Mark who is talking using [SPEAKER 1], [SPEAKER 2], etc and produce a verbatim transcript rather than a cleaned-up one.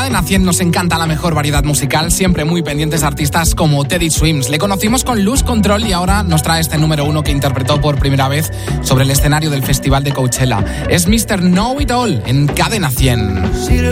[SPEAKER 1] Cadena cien nos encanta la mejor variedad musical, siempre muy pendientes de artistas como Teddy Swims. Le conocimos con Lose Control y ahora nos trae este número uno que interpretó por primera vez sobre el escenario del Festival de Coachella. Es mister Know It All en Cadena cien.